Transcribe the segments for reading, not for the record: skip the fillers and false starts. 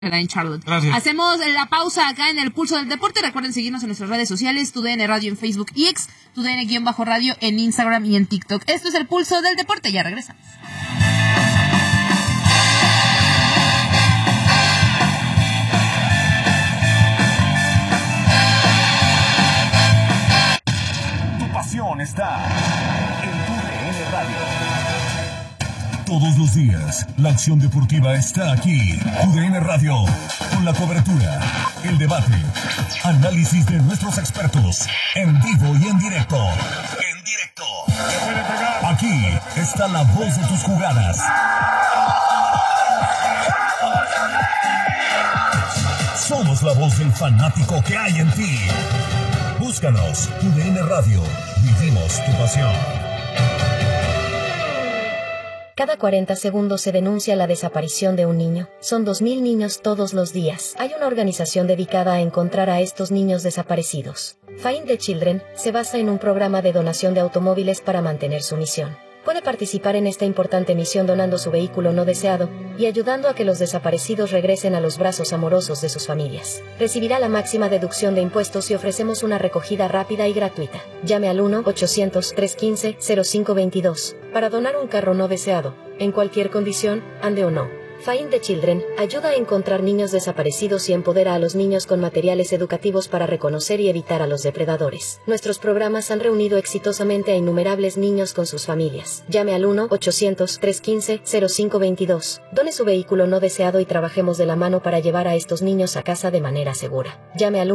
en Charlotte. Gracias. Hacemos la pausa acá en el Pulso del Deporte. Recuerden seguirnos en nuestras redes sociales, TUDN Radio en Facebook y X, TUDN-Radio en Instagram y en TikTok. Esto es el Pulso del Deporte, ya regresamos. Tu pasión está en TUDN Radio. Todos los días, la acción deportiva está aquí. TUDN Radio, con la cobertura, el debate, análisis de nuestros expertos, en vivo y en directo. En directo. Aquí está la voz de tus jugadas. Somos la voz del fanático que hay en ti. Búscanos, TUDN Radio. Vivimos tu pasión. Cada 40 segundos se denuncia la desaparición de un niño. Son 2.000 niños todos los días. Hay una organización dedicada a encontrar a estos niños desaparecidos. Find the Children se basa en un programa de donación de automóviles para mantener su misión. Puede participar en esta importante misión donando su vehículo no deseado y ayudando a que los desaparecidos regresen a los brazos amorosos de sus familias. Recibirá la máxima deducción de impuestos y ofrecemos una recogida rápida y gratuita. Llame al 1-800-315-0522 para donar un carro no deseado, en cualquier condición, ande o no. Find the Children ayuda a encontrar niños desaparecidos y empodera a los niños con materiales educativos para reconocer y evitar a los depredadores. Nuestros programas han reunido exitosamente a innumerables niños con sus familias. Llame al 1-800-315-0522. Done su vehículo no deseado y trabajemos de la mano para llevar a estos niños a casa de manera segura. Llame al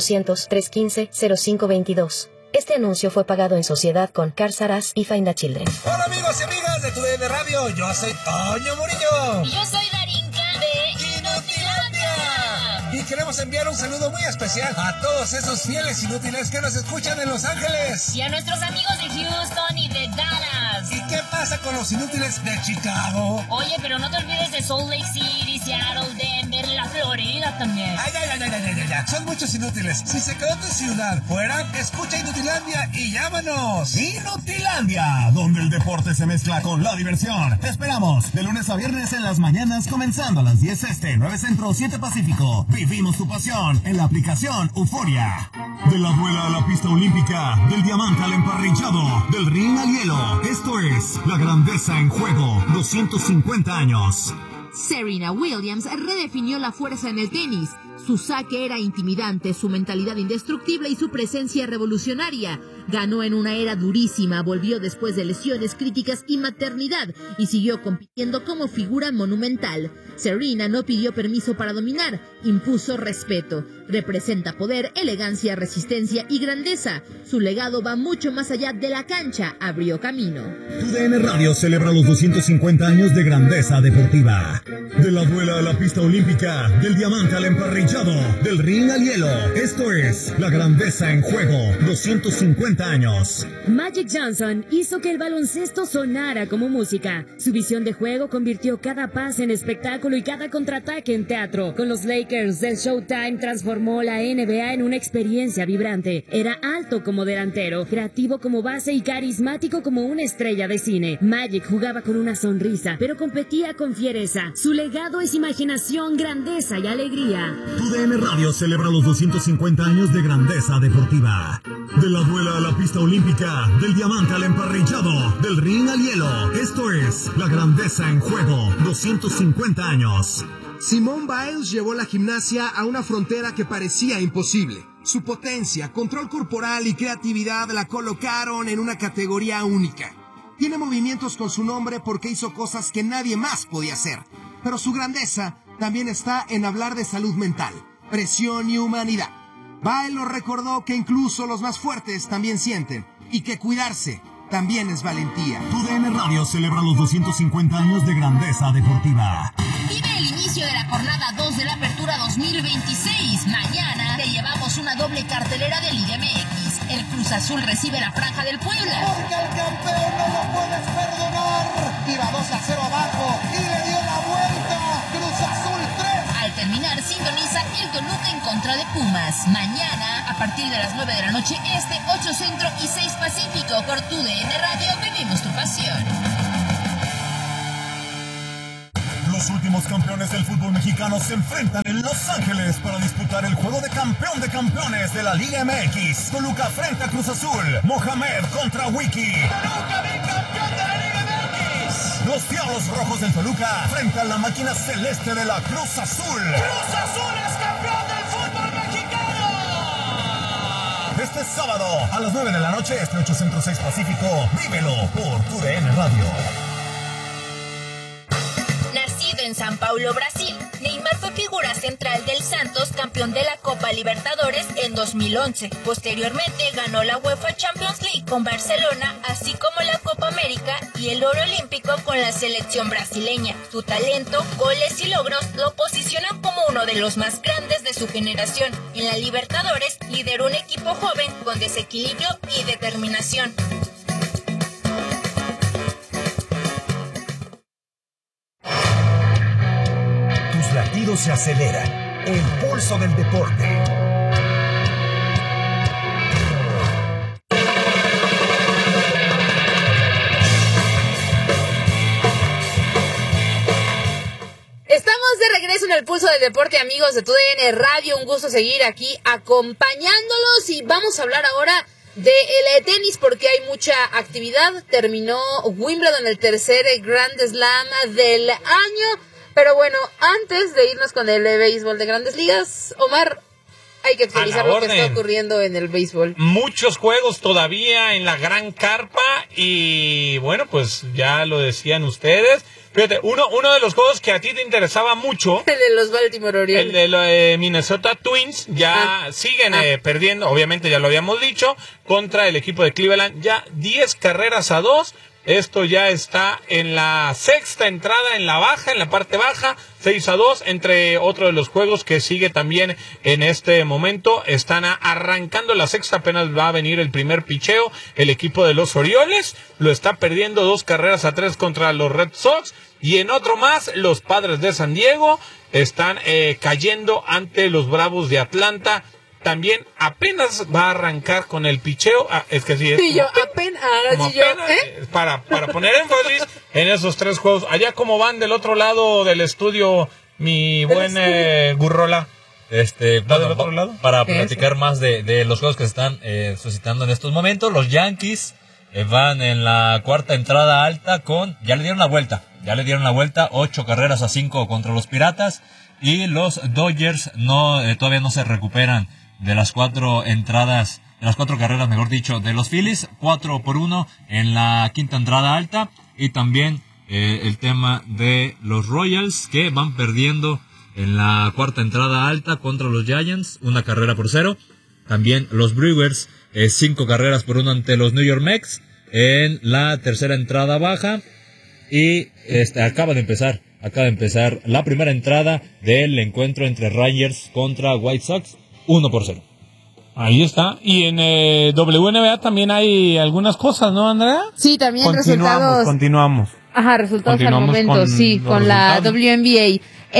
1-800-315-0522. Este anuncio fue pagado en sociedad con Cars R Us y Find the Children. Hola amigos y amigas de TUDN Radio, yo soy Toño Murillo. Y yo soy Darinka de Inutilandia. Y queremos enviar un saludo muy especial a todos esos fieles inútiles que nos escuchan en Los Ángeles. Y a nuestros amigos de Houston y de Dallas. ¿Y qué pasa con los inútiles de Chicago? Oye, pero no te olvides de Salt Lake City, Seattle, Denver, la Florida también. Ay, son muchos inútiles. Si se quedó tu ciudad fuera, escucha Inutilandia y llámanos. Inutilandia, donde el deporte se mezcla con la diversión. Te esperamos de lunes a viernes en las mañanas, comenzando a las 10 este, 9 centro, 7 pacífico. Vivimos tu pasión en la aplicación Euforia. De la duela a la pista olímpica, del diamante al emparrillado, del ring al hielo. Esto es la grandeza en juego. 250 años. Serena Williams redefinió la fuerza en el tenis. Su saque era intimidante, su mentalidad indestructible y su presencia revolucionaria. Ganó en una era durísima, volvió después de lesiones críticas y maternidad y siguió compitiendo como figura monumental. Serena no pidió permiso para dominar, impuso respeto. Representa poder, elegancia, resistencia y grandeza. Su legado va mucho más allá de la cancha, abrió camino. TUDN Radio celebra los 250 años de grandeza deportiva. De la duela a la pista olímpica, del diamante al emparrillado, del ring al hielo. Esto es la grandeza en juego. 250 años. Magic Johnson hizo que el baloncesto sonara como música. Su visión de juego convirtió cada pase en espectáculo y cada contraataque en teatro. Con los Lakers del Showtime transformó la NBA en una experiencia vibrante. Era alto como delantero, creativo como base y carismático como una estrella de cine. Magic jugaba con una sonrisa, pero competía con fiereza. Su legado es imaginación, grandeza y alegría. TUDN Radio celebra los 250 años de grandeza deportiva. De la duela a la pista olímpica, del diamante al emparrillado, del ring al hielo. Esto es la grandeza en juego. 250 años. Simone Biles llevó la gimnasia a una frontera que parecía imposible. Su potencia, control corporal y creatividad la colocaron en una categoría única. Tiene movimientos con su nombre porque hizo cosas que nadie más podía hacer. Pero su grandeza también está en hablar de salud mental, presión y humanidad. Biles nos recordó que incluso los más fuertes también sienten y que cuidarse también es valentía. TUDN Radio celebra los 250 años de grandeza deportiva. Vive el inicio de la jornada 2 de la Apertura 2026. Mañana te llevamos una doble cartelera de Liga MX. El Cruz Azul recibe la Franja del Puebla. Porque al campeón no lo puedes perdonar. Iba 2-0 abajo y le dio la vuelta. Cruz Azul 3. Al terminar, sintoniza el Toluca en contra de Pumas. Mañana, a partir de las 9 de la noche este, 8 Centro y 6 Pacífico, por TUDN Radio, vivimos tu pasión. Los últimos campeones del fútbol mexicano se enfrentan en Los Ángeles para disputar el juego de campeones de la Liga MX. Toluca frente a Cruz Azul. Mohamed contra Wiki. Toluca, bicampeón de la Liga MX. Los Diablos Rojos del Toluca frente a la máquina celeste de la Cruz Azul. Cruz Azul es campeón del fútbol mexicano. Este sábado a las 9 de la noche, este 8 Centro 6 Pacífico. Vívelo por TUDN Radio. Nacido en São Paulo, Brasil, Neymar fue figura central del Santos, campeón de la Copa Libertadores en 2011. Posteriormente ganó la UEFA Champions League con Barcelona, así como la Copa América y el oro olímpico con la selección brasileña. Su talento, goles y logros lo posicionan como uno de los más grandes de su generación. En la Libertadores lideró un equipo joven con desequilibrio y determinación. Tus latidos se aceleran. El pulso del deporte. Estamos de regreso en el Pulso del Deporte, amigos de TUDN Radio. Un gusto seguir aquí acompañándolos y vamos a hablar ahora del tenis porque hay mucha actividad. Terminó Wimbledon, el tercer Grand Slam del año. Pero bueno, antes de irnos con el béisbol de Grandes Ligas, Omar, hay que actualizar lo que está ocurriendo en el béisbol. Muchos juegos todavía en la gran carpa y bueno, pues ya lo decían ustedes. Fíjate, uno de los juegos que a ti te interesaba mucho, el de los Baltimore Orioles, el de los Minnesota Twins, ya siguen perdiendo, obviamente ya lo habíamos dicho, contra el equipo de Cleveland, ya 10 carreras a 2. Esto ya está en la sexta entrada, en la baja, en la parte baja, 6-2, entre otro de los juegos que sigue también en este momento. Están arrancando la sexta, apenas va a venir el primer picheo. El equipo de los Orioles lo está perdiendo 2 carreras a 3 contra los Red Sox. Y en otro más, los Padres de San Diego están cayendo ante los Bravos de Atlanta. También apenas va a arrancar con el picheo. Es que sí, es sí, yo apenas, para poner énfasis en esos 3 juegos. Allá como van del otro lado del estudio, mi buen Gurrola. Del otro lado. Para platicar más de los juegos que se están suscitando en estos momentos. Los Yankees van en la cuarta entrada alta ya le dieron la vuelta. 8 carreras a 5 contra los Piratas. Y los Dodgers todavía no se recuperan de las 4 entradas, de las 4 carreras, mejor dicho, de los Phillies, 4-1 en la quinta entrada alta. Y también el tema de los Royals, que van perdiendo en la cuarta entrada alta contra los Giants, 1 carrera por 0. También los Brewers, 5 carreras por 1 ante los New York Mets en la tercera entrada baja. Y acaba de empezar la primera entrada del encuentro entre Rangers contra White Sox, 1-0. Ahí está. Y en WNBA también hay algunas cosas, ¿no, Andrea? Sí, también Continuamos. Ajá, resultados al momento, con la WNBA.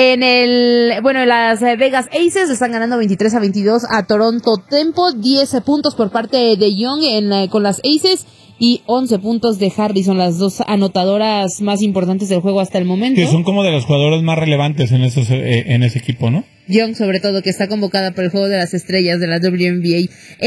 En las Vegas Aces están ganando 23-22 a Toronto Tempo, 10 puntos por parte de Young con las Aces y 11 puntos de Hardy, son las 2 anotadoras más importantes del juego hasta el momento. Que son como de los jugadores más relevantes en ese equipo, ¿no? Young, sobre todo, que está convocada para el juego de las estrellas de la WNBA.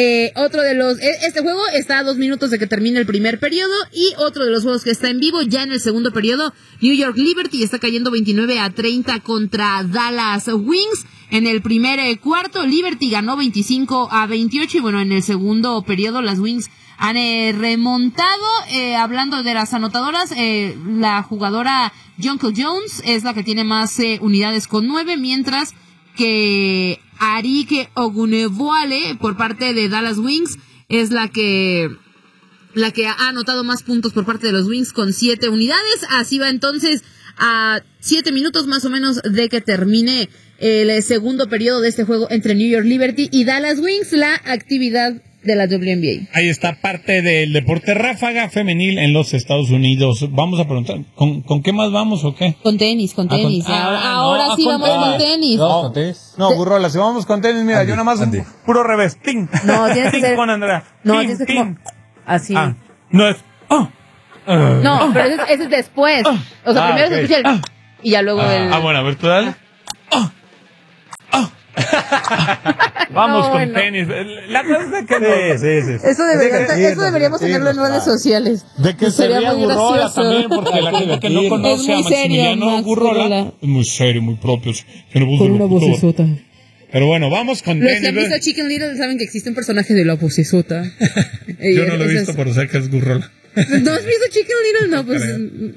Este juego está a 2 minutos de que termine el primer periodo, y otro de los juegos que está en vivo ya en el segundo periodo, New York Liberty está cayendo 29-30 contra Dallas Wings. En el primer cuarto, Liberty ganó 25-28, y bueno, en el segundo periodo las Wings han remontado. Hablando de las anotadoras, la jugadora Jonquel Jones es la que tiene más unidades con 9, mientras que Arike Ogunebowale por parte de Dallas Wings es la que ha anotado más puntos por parte de los Wings con 7 unidades. Así va entonces a 7 minutos más o menos de que termine el segundo periodo de este juego entre New York Liberty y Dallas Wings, la actividad de la WNBA. Ahí está parte del deporte ráfaga femenil en los Estados Unidos. Vamos a preguntar, ¿con qué más vamos o qué? Con tenis. Ahora sí vamos con tenis. No, Burrola, si vamos con tenis, mira, yo nada más puro revés. ¡Ting! No, tienes que hacer con Andrea. No, tienes que como así. No es. No, pero ese es después. O sea, primero se escucha el Y ya luego bueno, a ver, tú dale. Vamos con tenis. La cosa es que Sí. Eso deberíamos tenerlo en redes sociales. De que se vea Gurrola gracioso. también, porque la gente que no conoce a Maximiliano Gurrola es muy serio, muy propio. Con una vocesota. Pero bueno, vamos con Los tenis. que han visto Chicken Little saben que existe un personaje de la vocesota. Yo no lo he visto, pero sé que es Gurrola. ¿No has visto Chicken Little? No, pues...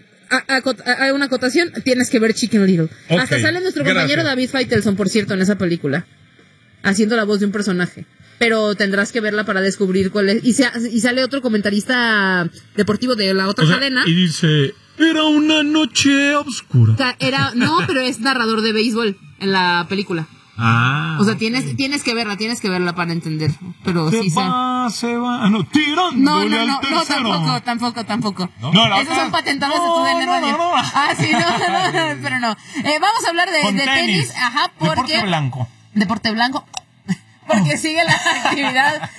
Hay una acotación, tienes que ver Chicken Little. Okay, hasta sale nuestro compañero David Faitelson, por cierto, en esa película, haciendo la voz de un personaje. Pero tendrás que verla para descubrir cuál es. Y sale otro comentarista deportivo de la otra cadena. Y dice, era una noche oscura. No, pero es narrador de béisbol en la película. O sea, tienes que verla para entender. Pero sí se va, no, tirándole al tercero. No, tampoco. No, esos son patentados de tu DN Radio. No. Ah, sí, no, pero no. Vamos a hablar de tenis, porque... Deporte blanco. Porque sigue la actividad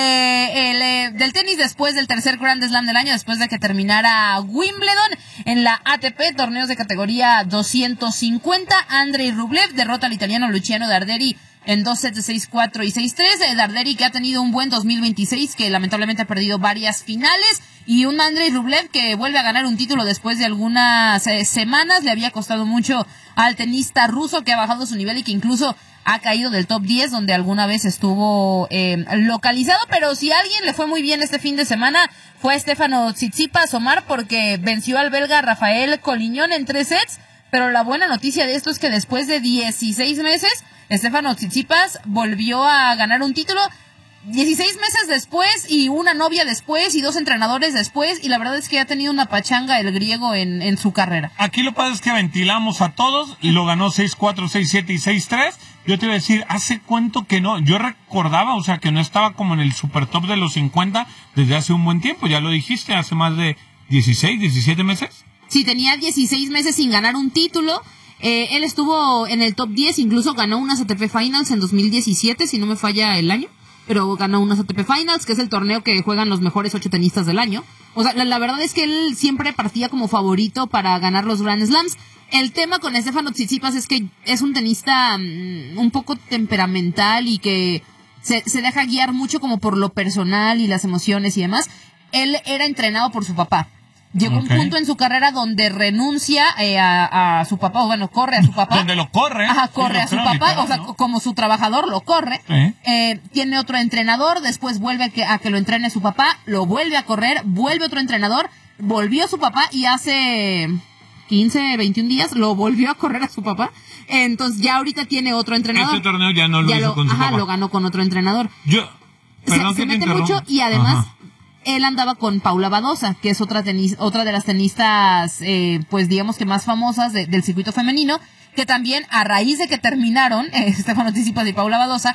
del tenis después del tercer Grand Slam del año, después de que terminara Wimbledon en la ATP, torneos de categoría 250. Andrei Rublev derrota al italiano Luciano Darderi en 2 sets de 6-4 y 6-3. Darderi, que ha tenido un buen 2026, que lamentablemente ha perdido varias finales, y un Andrei Rublev que vuelve a ganar un título después de algunas semanas. Le había costado mucho al tenista ruso, que ha bajado su nivel y que incluso ha caído del top 10, donde alguna vez estuvo localizado. Pero si a alguien le fue muy bien este fin de semana fue Stefano Tsitsipas, Omar, porque venció al belga Rafael Collignon en 3 sets. Pero la buena noticia de esto es que después de 16 meses, Stefano Tsitsipas volvió a ganar un título. 16 meses después, y una novia después, y 2 entrenadores después, y la verdad es que ha tenido una pachanga el griego en su carrera. Aquí lo que pasa es que ventilamos a todos y lo ganó 6-4, 6-7 y 6-3. Yo te iba a decir, ¿hace cuánto que no? Yo recordaba, o sea, que no estaba como en el super top de los 50 desde hace un buen tiempo. Ya lo dijiste, hace más de 16, 17 meses. Sí, tenía 16 meses sin ganar un título. Él estuvo en el top 10, incluso ganó unas ATP Finals en 2017, si no me falla el año. Pero ganó unas ATP Finals, que es el torneo que juegan los mejores 8 tenistas del año. O sea, la verdad es que él siempre partía como favorito para ganar los Grand Slams. El tema con Stefano Tsitsipas es que es un tenista un poco temperamental y que se deja guiar mucho como por lo personal y las emociones y demás. Él era entrenado por su papá. Llegó un punto en su carrera donde renuncia a su papá, o bueno, corre a su papá. Donde lo corre. Ajá, corre a su papá, ¿no? O sea, como su trabajador lo corre. Tiene otro entrenador, después vuelve a que lo entrene su papá, lo vuelve a correr, vuelve otro entrenador, volvió su papá y hace 15, 21 días lo volvió a correr a su papá. Entonces ya ahorita tiene otro entrenador. Este torneo ya no lo hizo con su papá. Lo ganó con otro entrenador. Se mete mucho y además... Él andaba con Paula Badosa, que es otra de las tenistas, pues digamos que más famosas del circuito femenino, que también a raíz de que terminaron Stefano Tsitsipas y Paula Badosa,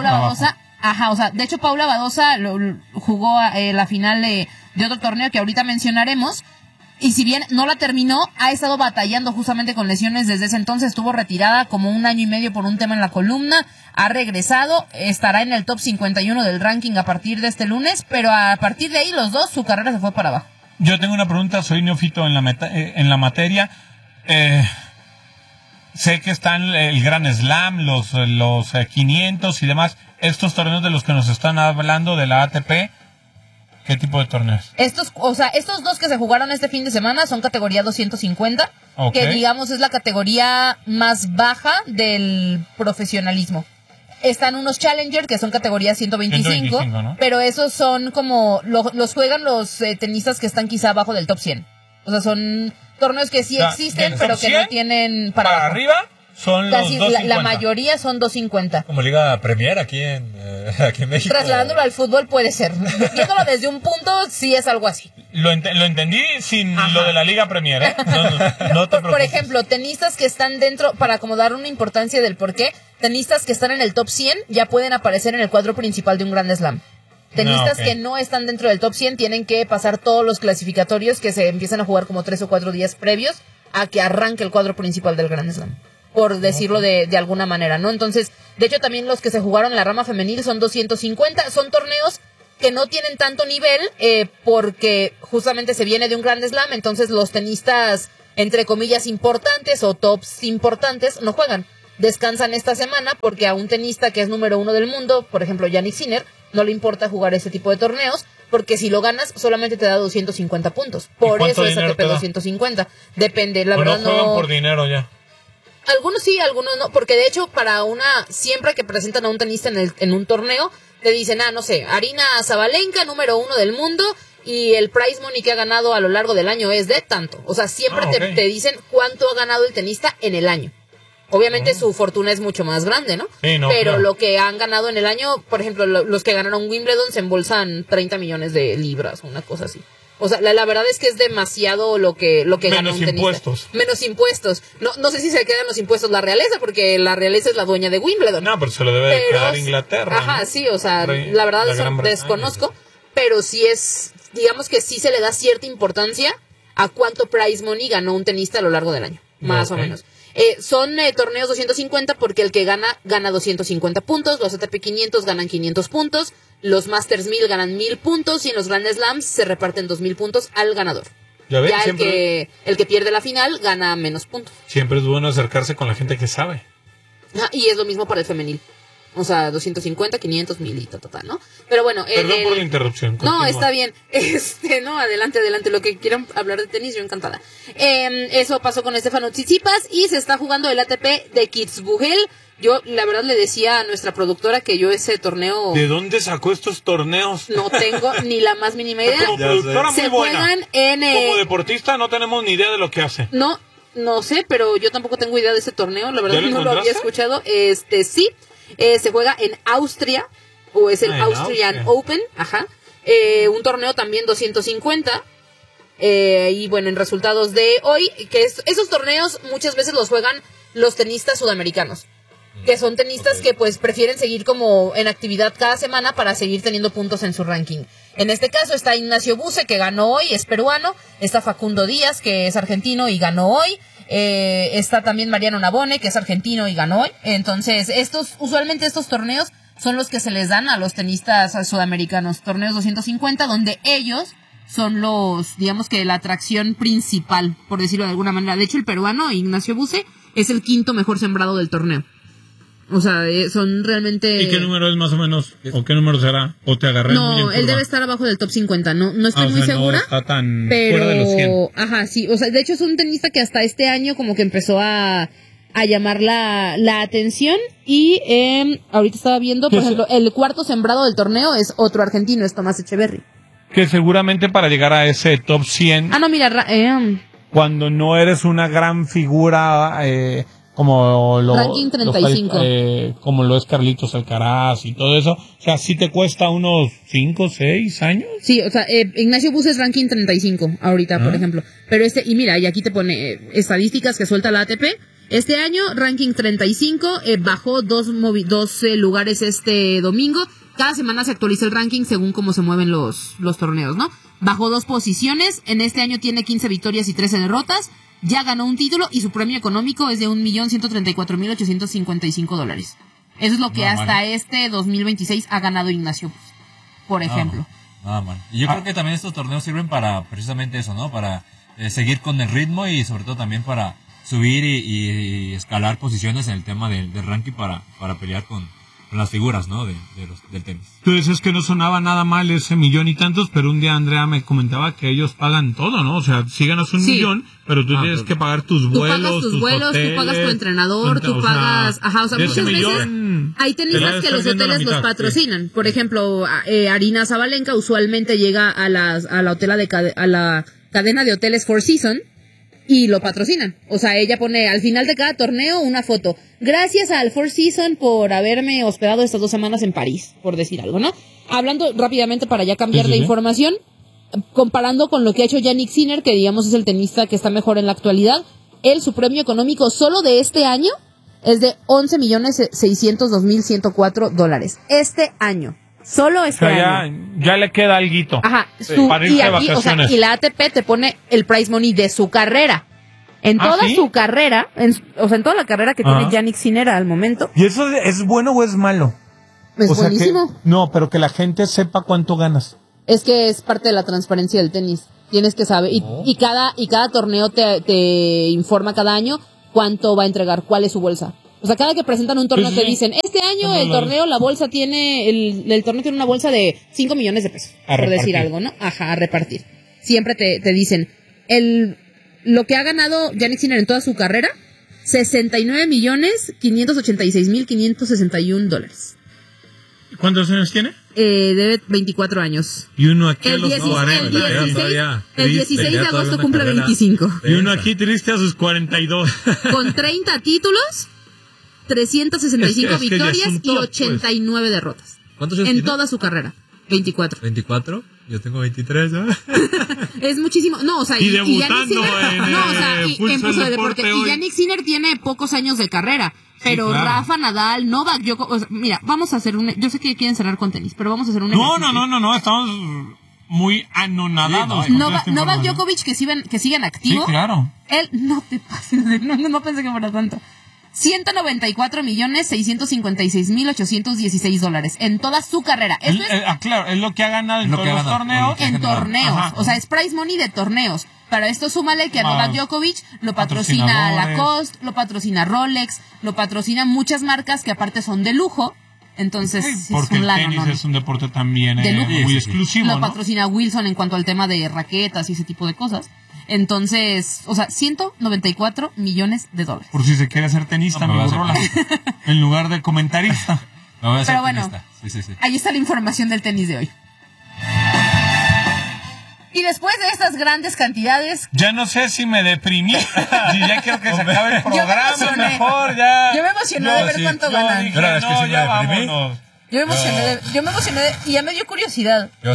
de hecho Paula Badosa jugó la final de otro torneo que ahorita mencionaremos. Y si bien no la terminó, ha estado batallando justamente con lesiones desde ese entonces. Estuvo retirada como 1 año y medio por un tema en la columna. Ha regresado, estará en el top 51 del ranking a partir de este lunes. Pero a partir de ahí, los dos, su carrera se fue para abajo. Yo tengo una pregunta, soy neófito en la materia. Sé que están el Grand Slam, los 500 y demás. Estos torneos de los que nos están hablando de la ATP, ¿qué tipo de torneos? Estos dos que se jugaron este fin de semana son categoría 250, que digamos es la categoría más baja del profesionalismo. Están unos Challenger que son categoría 125, ¿no? Pero esos son como, los juegan los tenistas que están quizá abajo del top 100. O sea, son torneos que sí existen, pero que no tienen para arriba. Son los 250. La mayoría son 250. Como Liga Premier aquí en México. Trasladándolo al fútbol puede ser. Viéndolo desde un punto, sí es algo así. Lo entendí sin lo de la Liga Premier, ¿eh? No te por ejemplo, tenistas que están dentro, para como dar una importancia del por qué, tenistas que están en el top 100 ya pueden aparecer en el cuadro principal de un Grand Slam. Tenistas que no están dentro del top 100 tienen que pasar todos los clasificatorios que se empiezan a jugar como 3 o 4 días previos a que arranque el cuadro principal del Grand Slam, por decirlo de alguna manera, ¿no? Entonces, de hecho, también los que se jugaron en la rama femenil son 250. Son torneos que no tienen tanto nivel porque justamente se viene de un Grand Slam, entonces los tenistas entre comillas, importantes o tops importantes, no juegan. Descansan esta semana porque a un tenista que es número 1 del mundo, por ejemplo, Jannik Sinner, no le importa jugar ese tipo de torneos, porque si lo ganas solamente te da 250 puntos. Por eso es ATP 250. Depende, la verdad no juegan por dinero ya. Algunos sí, algunos no, porque de hecho siempre que presentan a un tenista en un torneo, te dicen, no sé, Aryna Sabalenka, número 1 del mundo, y el prize money que ha ganado a lo largo del año es de tanto. O sea, siempre te dicen cuánto ha ganado el tenista en el año. Obviamente su fortuna es mucho más grande, ¿no? Sí, pero claro, lo que han ganado en el año, por ejemplo, los que ganaron Wimbledon se embolsan 30 millones de libras, una cosa así. O sea, la verdad es que es demasiado lo que gana un tenista. Menos impuestos. No sé si se quedan los impuestos la realeza, porque la realeza es la dueña de Wimbledon. No, pero se lo debe de quedar Inglaterra. Ajá, ¿no? Sí, o sea, la verdad desconozco, pero sí digamos que sí se le da cierta importancia a cuánto prize money ganó un tenista a lo largo del año, más o menos. Son torneos 250 porque el que gana 250 puntos, los ATP 500 ganan 500 puntos, los Masters 1000 ganan 1000 puntos y en los Grand Slams se reparten 2000 puntos al ganador. Ya el que pierde la final gana menos puntos. Siempre es bueno acercarse con la gente que sabe. Y es lo mismo para el femenil. O sea, 250, 500, 1000 y total, ¿no? Pero bueno... Perdón por la interrupción. Continúa. No, está bien. No, adelante. Lo que quieran hablar de tenis, yo encantada. Eso pasó con Stefano Tsitsipas y se está jugando el ATP de Kitzbühel. Yo, la verdad, le decía a nuestra productora que yo ese torneo... ¿De dónde sacó estos torneos? No tengo ni la más mínima idea. Como productora muy buena. Juegan en... Como deportista no tenemos ni idea de lo que hace. No sé, pero yo tampoco tengo idea de ese torneo. La verdad, no lo había escuchado. Sí. Se juega en Austria, o es el Austrian Open, un torneo también 250, y bueno, en resultados de hoy, que esos torneos muchas veces los juegan los tenistas sudamericanos, que son tenistas que pues prefieren seguir como en actividad cada semana para seguir teniendo puntos en su ranking. En este caso está Ignacio Buse, que ganó hoy, es peruano, está Facundo Díaz, que es argentino y ganó hoy, está también Mariano Navone, que es argentino y ganó hoy. Entonces, usualmente estos torneos son los que se les dan a los tenistas sudamericanos, torneos 250, donde ellos son digamos que la atracción principal, por decirlo de alguna manera. De hecho, el peruano, Ignacio Buse, es el quinto mejor sembrado del torneo. O sea, son realmente... ¿Y qué número es más o menos? ¿O qué número será? ¿O te agarré muy en curva? Él debe estar abajo del top 50. No estoy muy segura. No está tan pero... fuera de los 100. Ajá, sí. O sea, de hecho es un tenista que hasta este año como que empezó a llamar la atención. Y ahorita estaba viendo, por ejemplo, el cuarto sembrado del torneo es otro argentino, es Tomás Echeverry. Que seguramente para llegar a ese top 100... no, mira... cuando no eres una gran figura... como ranking 35. Como lo es Carlitos Alcaraz y todo eso, o sea, sí te cuesta unos 5, 6 años. Sí, o sea, Ignacio Buse es ranking 35 ahorita, por ejemplo, pero y mira, y aquí te pone estadísticas que suelta la ATP. Este año, ranking 35, bajó dos lugares este domingo. Cada semana se actualiza el ranking según cómo se mueven los torneos, ¿no? Bajó 2 posiciones, en este año tiene 15 victorias y 13 derrotas. Ya ganó un título y su premio económico es de $1,134,855. Eso es lo que hasta este 2026 ha ganado Ignacio, por ejemplo. Nada mal. Y yo creo que también estos torneos sirven para precisamente eso, ¿no? Para seguir con el ritmo y sobre todo también para subir y escalar posiciones en el tema del ranking para pelear con las figuras, ¿no? del tenis. Tú dices que no sonaba nada mal ese millón y tantos, pero un día Andrea me comentaba que ellos pagan todo, ¿no? O sea, sí ganas un millón, pero tú tienes que pagar tus vuelos, tú pagas tus vuelos, hoteles, tú pagas tu entrenador, tú pagas... o sea, muchas veces hay tenistas que los hoteles los patrocinan. Sí. Por ejemplo, Aryna Sabalenka usualmente llega a la cadena de hoteles Four Seasons y lo patrocinan. O sea, ella pone al final de cada torneo una foto. Gracias al Four Seasons por haberme hospedado estas 2 semanas en París, por decir algo, ¿no? Hablando rápidamente para ya cambiar de información, comparando con lo que ha hecho Jannik Sinner, que digamos es el tenista que está mejor en la actualidad, su premio económico solo de este año es de $11,602,104. Este año. Solo este año. Ya le queda alguito. Ajá. Para irse de vacaciones. Y la ATP te pone el prize money de su carrera. En toda su carrera, en toda la carrera que tiene Jannik Sinner al momento. ¿Y eso es bueno o es malo? Es buenísimo. Pero que la gente sepa cuánto ganas. Es que es parte de la transparencia del tenis. Tienes que saber. Y cada torneo te informa cada año cuánto va a entregar, cuál es su bolsa. O sea, cada que presentan un torneo te dicen, este año el torneo, la bolsa tiene, el torneo tiene una bolsa de 5 millones de pesos, por decir algo, ¿no? Ajá, a repartir. Siempre te dicen, lo que ha ganado Jannik Sinner en toda su carrera, $69,586,561. ¿Cuántos años tiene? Debe 24 años. Y uno aquí a los 40. El 16 de agosto cumple 25. Y uno aquí triste a sus 42. Con 30 títulos, 365 victorias y 89 derrotas. ¿Cuántos años en tiene? toda su carrera. 24. ¿24? Yo tengo 23, ¿no? Es muchísimo. No, o sea, y debutando en Pulso de Deporte. Y Jannik Sinner tiene pocos años de carrera. Pero sí, claro. Rafa Nadal, Novak Djokovic, o sea, mira, vamos a hacer yo sé que quieren cerrar con tenis, pero vamos a hacer un No, estamos muy anonadados. Sí, Novak Djokovic que siguen activo. Sí, claro. Él, no te pases, no pensé que fuera tanto. $194,656,816 en toda su carrera. Eso claro, es lo que ha ganado en todos los torneos. En torneos, ajá. O sea, es prize money de torneos. Para esto súmale que a Novak Djokovic lo patrocina Lacoste, lo patrocina Rolex, lo patrocina muchas marcas que aparte son de lujo. Entonces, sí, porque el tenis es un deporte también de lujo, muy exclusivo. Lo patrocina Wilson en cuanto al tema de raquetas y ese tipo de cosas. Entonces, o sea, $194 millones. Por si se quiere hacer tenista, en lugar de comentarista. Pero bueno, sí. Ahí está la información del tenis de hoy. Y después de estas grandes cantidades... Ya no sé si me deprimí. Ya quiero que se acabe el programa. Mejor ya. Yo me emocioné de ver cuánto ganan. Yo me emocioné y ya me dio curiosidad. Yo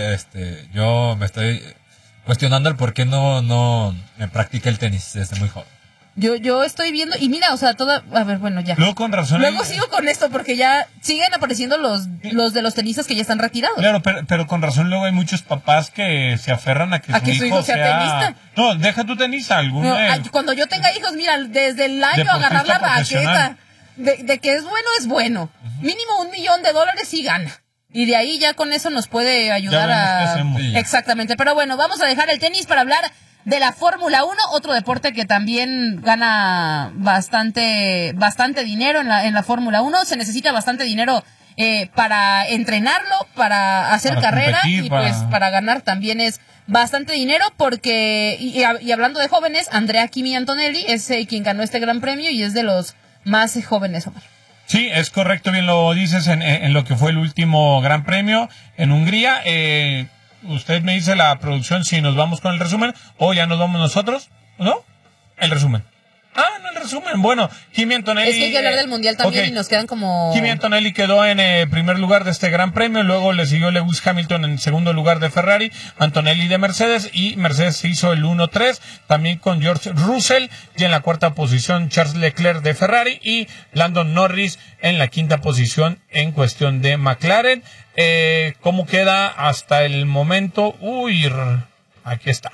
me estoy cuestionando el por qué no me practica el tenis desde muy joven. Yo estoy viendo, y mira, o sea, a ver, bueno, ya. Luego con razón. Luego sigo con esto, porque ya siguen apareciendo los de los tenistas que ya están retirados. Claro, pero con razón luego hay muchos papás que se aferran a que su hijo sea tenista. No, deja tu tenista, cuando yo tenga hijos, mira, desde el año agarrar la raqueta, de que es bueno. Mínimo $1 millón sí gana. Y de ahí ya con eso nos puede ayudar Exactamente, pero bueno, vamos a dejar el tenis para hablar de la Fórmula 1, otro deporte que también gana bastante dinero en la Fórmula 1. Se necesita bastante dinero para entrenarlo, para hacer carrera y pues para ganar también es bastante dinero porque, y hablando de jóvenes, Andrea Kimi Antonelli es quien ganó este gran premio y es de los más jóvenes, Omar. Sí, es correcto, bien lo dices en lo que fue el último gran premio en Hungría. Usted me dice la producción si nos vamos con el resumen o ya nos vamos nosotros, ¿no? El resumen. No, el resumen. Bueno, Kimi Antonelli... Es que hay que hablar del Mundial también y nos quedan como... Kimi Antonelli quedó en primer lugar de este gran premio, luego le siguió Lewis Hamilton en segundo lugar de Ferrari, Antonelli de Mercedes, y Mercedes se hizo el 1-3, también con George Russell, y en la cuarta posición Charles Leclerc de Ferrari, y Landon Norris en la quinta posición en cuestión de McLaren. ¿Cómo queda hasta el momento? Aquí está.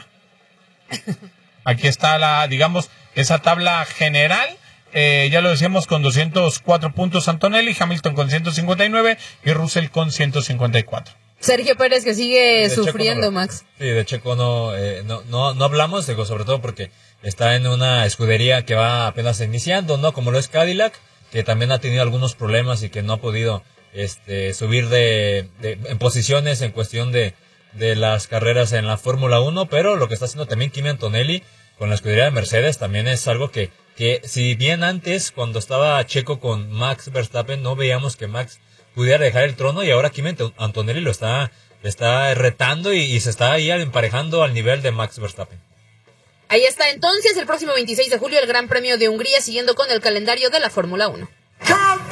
Aquí está esa tabla general. Ya lo decíamos, con 204 puntos Antonelli, Hamilton con 159 y Russell con 154. Sergio Pérez que sigue sufriendo, Max. Sí, de Checo no hablamos, sobre todo porque está en una escudería que va apenas iniciando, ¿no? Como lo es Cadillac, que también ha tenido algunos problemas y que no ha podido subir en posiciones en cuestión de las carreras en la Fórmula 1, pero lo que está haciendo también Kimi Antonelli con la escudería de Mercedes también es algo que si bien antes, cuando estaba Checo con Max Verstappen, no veíamos que Max pudiera dejar el trono, y ahora Kimi Antonelli lo está retando y se está ahí emparejando al nivel de Max Verstappen. Ahí está entonces el próximo 26 de julio el Gran Premio de Hungría, siguiendo con el calendario de la Fórmula 1.